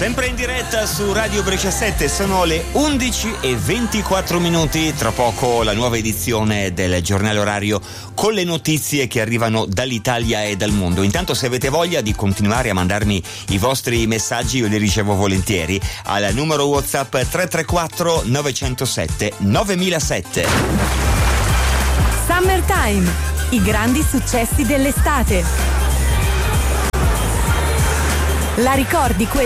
Sempre in diretta su Radio Brescia 7, sono le 11:24. Tra poco la nuova edizione del giornale orario con le notizie che arrivano dall'Italia e dal mondo. Intanto, se avete voglia di continuare a mandarmi i vostri messaggi, io li ricevo volentieri al numero WhatsApp 334 907 9007. Summertime, i grandi successi dell'estate. La ricordi